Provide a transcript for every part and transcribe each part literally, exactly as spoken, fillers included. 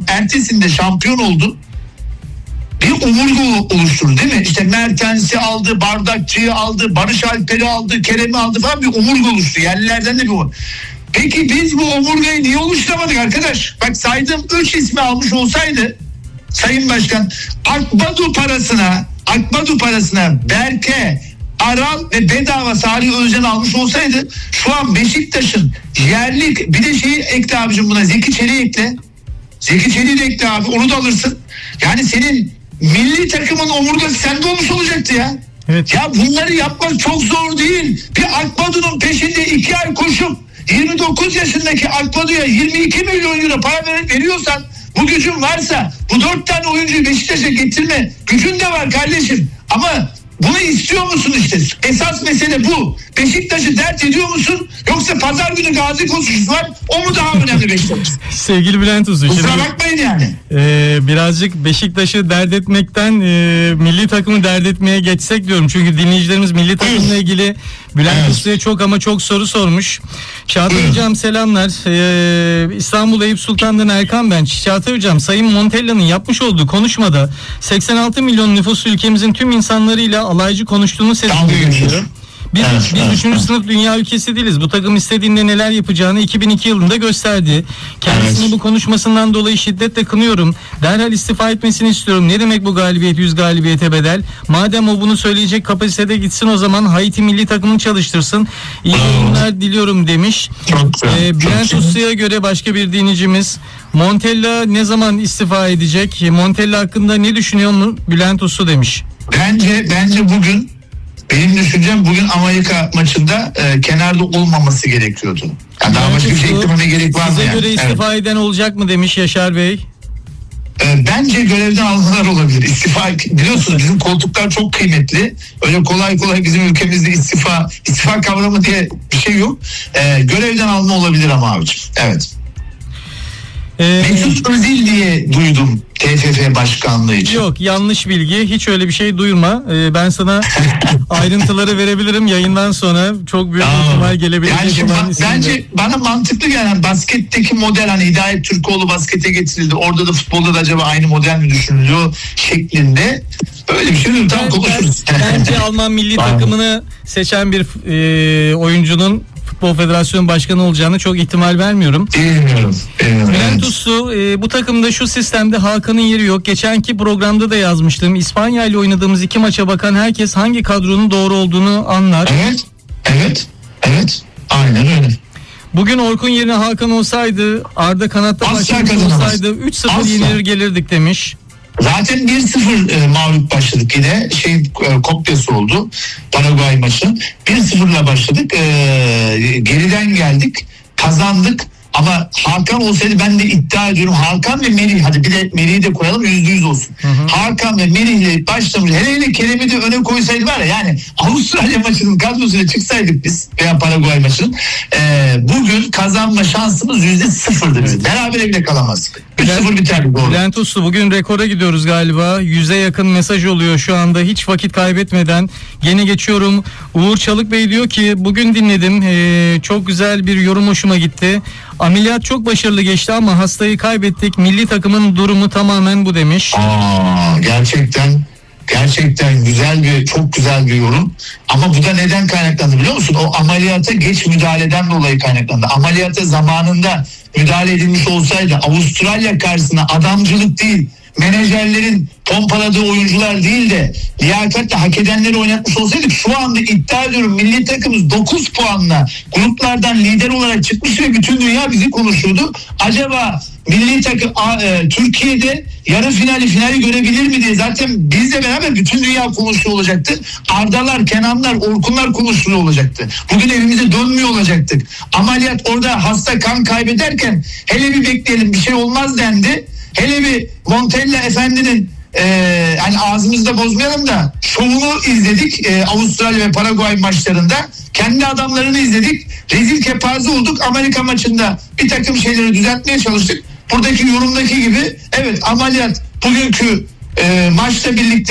ertesinde şampiyon oldu. Bir omurga oluşturdu değil mi? İşte Mertens'i aldı, Bardakçı'yı aldı, Barış Alper'i aldı, Kerem'i aldı falan, bir omurga oluştu. Yerlilerden de bir omurga. Peki biz bu omurgayı niye oluşturamadık arkadaş? Bak saydığım üç ismi almış olsaydı Sayın Başkan, Akbadu parasına, Akbadu parasına Berke, Aral ve bedava Salih Özcan almış olsaydı şu an Beşiktaş'ın yerli, bir de şeyi ekle abicim buna, Zeki Çelik'i ekle. Zeki Çelik'i de ekle abi, onu da alırsın. Yani senin milli takımın omurgası sende olmuş olacaktı ya. Evet. Ya bunları yapmak çok zor değil. Bir Akbadu'nun peşinde iki ay koşup yirmi dokuz yaşındaki Akbadu'ya yirmi iki milyon euro para veriyorsan, bu gücün varsa bu dört tane oyuncuyu Beşiktaş'a getirme gücün de var kardeşim. Ama bunu istiyor musun işte? Esas mesele bu. Beşiktaş'ı dert ediyor musun? Yoksa pazar günü Gazi koşusu var. O mu daha önemli Beşiktaş? Sevgili Bülent Uslu. Kusura bakmayın yani. E, birazcık Beşiktaş'ı dert etmekten e, milli takımı dert etmeye geçsek diyorum. Çünkü dinleyicilerimiz milli takımla ilgili Bülent evet. Uslu'ya çok ama çok soru sormuş. Çağatay Hocam selamlar. Ee, İstanbul Eyüp Sultan'dan Erkan ben. Çağatay Hocam, Sayın Montella'nın yapmış olduğu konuşmada seksen altı milyon nüfuslu ülkemizin tüm insanlarıyla alaycı konuştuğunu sesleniyor. Biz, evet, biz evet, üçüncü evet. sınıf dünya ülkesi değiliz. Bu takım istediğinde neler yapacağını iki bin iki yılında gösterdi. Kendisini evet. bu konuşmasından dolayı şiddetle kınıyorum. Derhal istifa etmesini istiyorum. Ne demek bu galibiyet yüz galibiyete bedel? Madem o bunu söyleyecek kapasitede, gitsin o zaman Haiti milli takımını çalıştırsın. İyi yayınlar diliyorum demiş. Ee, Bülent Uslu'ya göre başka bir dinleyicimiz, Montella ne zaman istifa edecek? Montella hakkında ne düşünüyor mu Bülent Uslu demiş. Bence bence bugün, benim düşüncem bugün Amerika maçında e, kenarda olmaması gerekiyordu. Yani daha başka bir şey eklememe gerek var mı? Size yani? göre istifa evet. eden olacak mı demiş Yaşar Bey. E, bence görevden almalar olabilir. İstifa, biliyorsunuz bizim koltuklar çok kıymetli. Öyle kolay kolay bizim ülkemizde istifa istifa kavramı diye bir şey yok. E, görevden alma olabilir ama abicim. Evet. Ee, Mesut Özil diye duydum T F F başkanlığı için. Yok, yanlış bilgi, hiç öyle bir şey duyma. Ee, ben sana ayrıntıları verebilirim yayından sonra. Çok büyük tamam. ihtimal gelebilir. Yani ba- bence bana mantıklı gelen basketteki model, hani Hidayet Türkoğlu baskete getirildi. Orada da futbolda da acaba aynı model mi düşünülüyor şeklinde. Öyle bir şey değil. Tamam, konuşuruz. Bence Alman milli takımını seçen bir e, oyuncunun Futbol Federasyonu Başkanı olacağını çok ihtimal vermiyorum. Bilmiyorum. Bülent Uslu, e, bu takımda şu sistemde Hakan'ın yeri yok. Geçenki programda da yazmıştım. İspanya ile oynadığımız iki maça bakan herkes hangi kadronun doğru olduğunu anlar. Evet, evet, evet. Aynen öyle. Bugün Orkun yerine Hakan olsaydı, Arda kanatta başlamış olsaydı üç sıfır yenilir gelirdik demiş. Zaten bir sıfır e, mağlup başladık yine. Şey e, kopyası oldu Paraguay maçı. bir sıfırla başladık. E, geriden geldik. Kazandık. Ama Hakan olsaydı, ben de iddia ediyorum, Hakan ve Merih, hadi bir de Merih'i de koyalım, yüzde yüz olsun. Hı hı. Hakan ve Merih'le başlamış. Hele hele Kerem'i de öne koysaydı var ya, yani Avustralya maçının kadrosuyla çıksaydık biz veya Paraguay maçının, e, bugün kazanma şansımız yüzde sıfırdı bizim. Berabere bile kalamazdık. üç sıfır biterdi doğru. Bülent Uslu, bugün rekora gidiyoruz galiba. Yüze yakın mesaj oluyor şu anda. Hiç vakit kaybetmeden gene geçiyorum. Uğur Çalık Bey diyor ki, bugün dinledim. Ee, çok güzel bir yorum, hoşuma gitti. Ameliyat çok başarılı geçti ama hastayı kaybettik. Milli takımın durumu tamamen bu demiş. Aa, gerçekten gerçekten güzel bir, çok güzel bir yorum. Ama bu da neden kaynaklandı biliyor musun? O ameliyata geç müdahaleden dolayı kaynaklandı. Ameliyata zamanında müdahale edilmiş olsaydı, Avustralya karşısında adamcılık değil, menajerlerin pompaladığı oyuncular değil de liyakatle hak edenleri oynatmış olsaydık, şu anda iddia ediyorum milli takımımız dokuz puanla gruplardan lider olarak çıkmış ve bütün dünya bizi konuşuyordu. Acaba milli takım e, Türkiye'de yarı finali finali görebilir mi diye zaten bizle beraber bütün dünya konuşuyor olacaktı. Ardalar, Kenanlar, Orkunlar konuşuyor olacaktı. Bugün evimize dönmüyor olacaktık. Ameliyat orada hasta kan kaybederken hele bir bekleyelim, bir şey olmaz dendi. Hele bir Montella Efendi'nin e, hani ağzımızda bozmayalım da şovunu izledik e, Avustralya ve Paraguay maçlarında. Kendi adamlarını izledik. Rezil kepaze olduk. Amerika maçında bir takım şeyleri düzeltmeye çalıştık. Buradaki yorumdaki gibi evet, ameliyat bugünkü e, maçla birlikte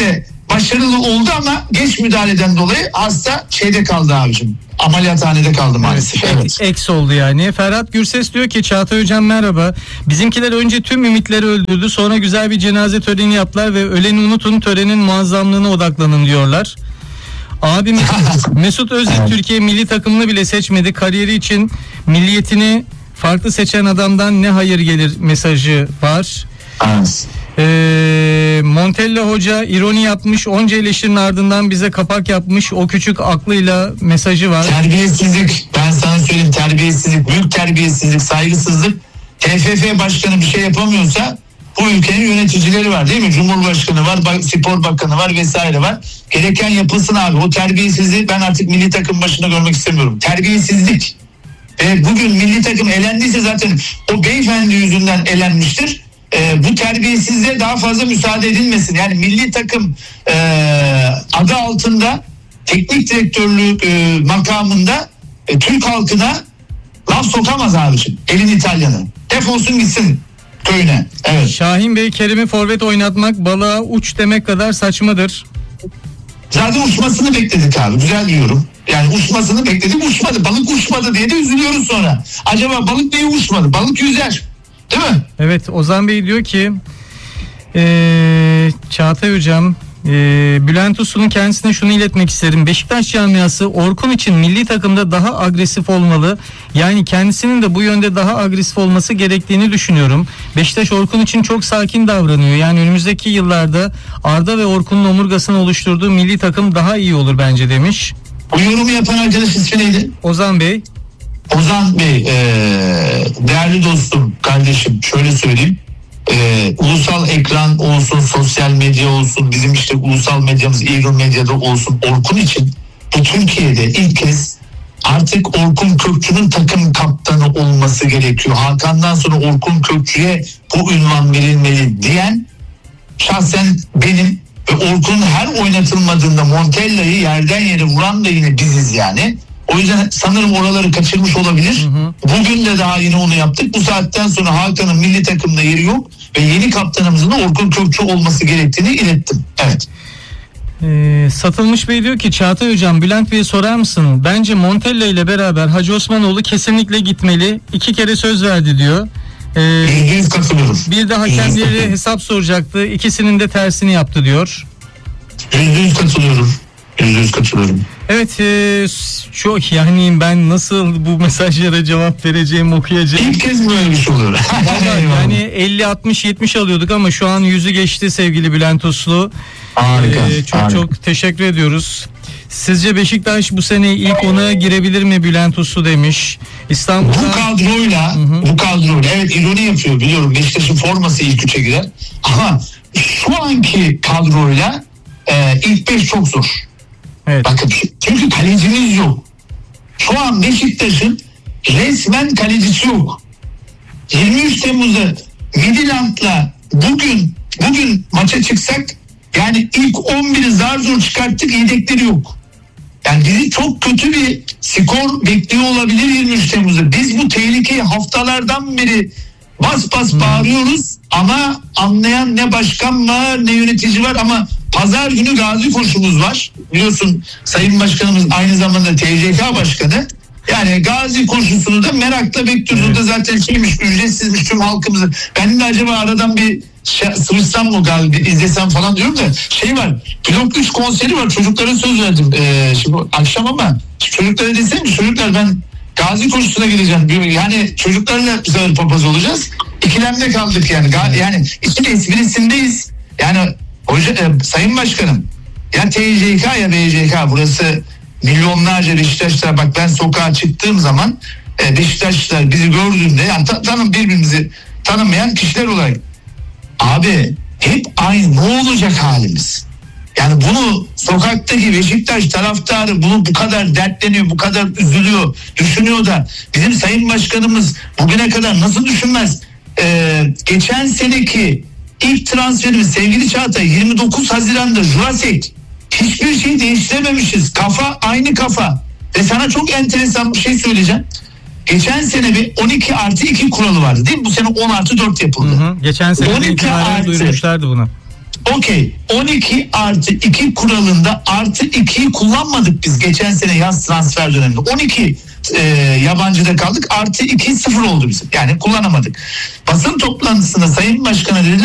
başarılı oldu ama geç müdahaleden dolayı hasta şeyde kaldı abicim. Ameliyathanede kaldı maalesef. Evet, Evet. Eks oldu yani. Ferhat Gürses diyor ki Çağatay Hocam merhaba. Bizimkiler önce tüm ümitleri öldürdü. Sonra güzel bir cenaze töreni yaptılar ve öleni unutun, törenin muazzamlığına odaklanın diyorlar. Abi Mesut, Mesut Özil Evet. Türkiye milli takımını bile seçmedi. Kariyeri için milliyetini farklı seçen adamdan ne hayır gelir mesajı var. Evet. Ee, Montella Hoca ironi yapmış, onca eleştirinin ardından bize kapak yapmış, o küçük aklıyla mesajı var. Terbiyesizlik, ben sana söyleyeyim, terbiyesizlik, büyük terbiyesizlik, saygısızlık. T F F başkanı bir şey yapamıyorsa bu ülkenin yöneticileri var değil mi? Cumhurbaşkanı var, spor bakanı var vesaire var. Gereken yapılsın abi. O terbiyesizliği ben artık milli takım başında görmek istemiyorum. Terbiyesizlik. E, bugün milli takım elendiyse zaten o beyefendi yüzünden elenmiştir. E, bu terbiyesizliğe daha fazla müsaade edilmesin. Yani milli takım e, adı altında teknik direktörlük e, makamında e, Türk halkına laf sokamaz abiciğim. Elin İtalyanı. Defolsun gitsin köyüne. Evet. Şahin Bey, Kerim'i forvet oynatmak balığa uç demek kadar saçmadır. Zaten uçmasını bekledik abi. Güzel diyorum. Yani uçmasını bekledik, uçmadı. Balık uçmadı diye de üzülüyoruz sonra. Acaba balık niye uçmadı? Balık yüzer. Değil mi? Evet, Ozan Bey diyor ki ee, Çağatay Hocam, ee, Bülent Uslu'nun kendisine şunu iletmek isterim. Beşiktaş camiası Orkun için milli takımda daha agresif olmalı. Yani kendisinin de bu yönde daha agresif olması gerektiğini düşünüyorum. Beşiktaş Orkun için çok sakin davranıyor. Yani önümüzdeki yıllarda Arda ve Orkun'un omurgasını oluşturduğu milli takım daha iyi olur bence demiş. Bu yorumu yapan arkadaş ismi neydi? Ozan Bey. Ozan Bey, e, değerli dostum, kardeşim, şöyle söyleyeyim. E, ulusal ekran olsun, sosyal medya olsun, bizim işte ulusal medyamız Eagle Medya'da olsun, Orkun için bu Türkiye'de ilk kez artık Orkun Kökçü'nün takım kaptanı olması gerekiyor. Hakan'dan sonra Orkun Kökçü'ye bu ünvan verilmeli diyen şahsen benim ve Orkun'un her oynatılmadığında Montella'yı yerden yere vuran da yine biziz yani. O yüzden sanırım oraları kaçırmış olabilir. Hı hı. Bugün de daha yine onu yaptık. Bu saatten sonra Hakan'ın milli takımda yeri yok ve yeni kaptanımızın da Orkun Kökçü olması gerektiğini ilettim. Evet. Ee, Satılmış Bey diyor ki Çağatay Hocam, Bülent Bey'e sorar mısın? Bence Montella ile beraber Hacı Osmanoğlu kesinlikle gitmeli. İki kere söz verdi diyor. Ee, katılıyorum. Bir de hakemleri hesap soracaktı. İkisinin de tersini yaptı diyor. Yüzde yüz katılıyorum. Yüzde yüz katılıyorum. Evet, e, çok yani ben nasıl bu mesajlara cevap vereceğim, okuyacağım. İlk kez böyle bir şey oluyor. Vallahi yani elli altmış yetmiş alıyorduk ama şu an yüzü geçti sevgili Bülent Uslu. Harika. Ee, çok harika. çok teşekkür ediyoruz. Sizce Beşiktaş bu sene ilk ona girebilir mi Bülent Uslu demiş. İstanbul'da Bu kadroyla, hı hı. bu kadroyla evet ironi yapıyor biliyorum. Beşiktaş'ın forması ilk üçe girer. Ama şu anki kadroyla e, ilk beş çok zor. Evet. Bakın çünkü kalecimiz yok. Şu an Beşiktaş'ın resmen kalecisi yok. yirmi üç Temmuz'da Midland'la bugün bugün maça çıksak yani ilk on biri zar zor çıkarttık, yedekleri yok. Yani bizi çok kötü bir skor bekliyor olabilir yirmi üç Temmuz'da. Biz bu tehlikeyi haftalardan beri bas bas hmm. bağırıyoruz ama anlayan ne başkan var ne yönetici var. Ama pazar günü gazi koşumuz var. Biliyorsun Sayın Başkanımız aynı zamanda T C K Başkanı. Yani gazi koşusunu da merakla bekliyoruz. Evet. O da zaten şeymiş, ücretsizmiş tüm halkımızı. Ben de acaba aradan bir sıvışsam mı galiba izlesem falan diyorum da şey var, Blok üç konseri var, çocuklara söz verdim ee, şimdi akşam ama çocuklara desem ki çocuklar ben gazi koşusuna gideceğim yani çocuklarla bu sefer papaz olacağız, ikilemde kaldık yani yani işin esprisindeyiz yani hoca, e, Sayın Başkanım ya T C K ya B C K burası milyonlarca Beşiktaşlar, bak ben sokağa çıktığım zaman e, Beşiktaşlar bizi gördüğünde yani ta, tanım birbirimizi tanımayan kişiler olarak abi hep aynı, ne olacak halimiz? Yani bunu sokaktaki Beşiktaş taraftarı bunu bu kadar dertleniyor, bu kadar üzülüyor, düşünüyor da bizim Sayın Başkanımız bugüne kadar nasıl düşünmez? Ee, geçen seneki ilk transferimiz sevgili Çağatay yirmi dokuz Haziran'da Jurasek, hiçbir şey değiştirememişiz. Kafa aynı kafa. Ve sana çok enteresan bir şey söyleyeceğim. Geçen sene bir on iki artı iki kuralı vardı değil mi? Bu sene on artı dört yapıldı. Hı hı. Geçen sene itibaren duyurmuşlardı bunu. Okey, on iki artı iki kuralında artı ikiyi kullanmadık biz geçen sene yaz transfer döneminde. on iki e, yabancıda kaldık, artı iki sıfır oldu bizim. Yani kullanamadık. Basın toplantısında Sayın Başkan'a dediler